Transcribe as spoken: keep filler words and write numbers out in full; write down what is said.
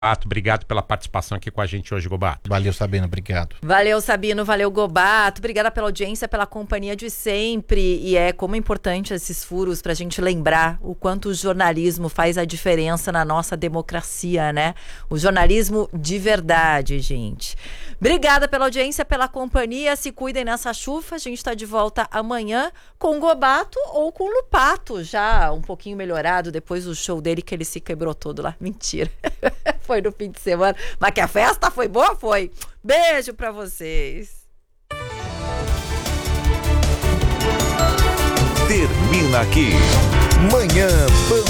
Obrigado pela participação aqui com a gente hoje, Gobato. Valeu, Sabino, obrigado. Valeu, Sabino, valeu, Gobato. Obrigada pela audiência, pela companhia de sempre. E é como é importante esses furos pra gente lembrar o quanto o jornalismo faz a diferença na nossa democracia, né? O jornalismo de verdade, gente. Obrigada pela audiência, pela companhia. Se cuidem nessa chuva. A gente tá de volta amanhã com o Gobato ou com o Lupato, já um pouquinho melhorado depois do show dele que ele se quebrou todo lá. Mentira. Foi no fim de semana. Mas que a festa foi boa? Foi. Beijo pra vocês. Termina aqui. Manhã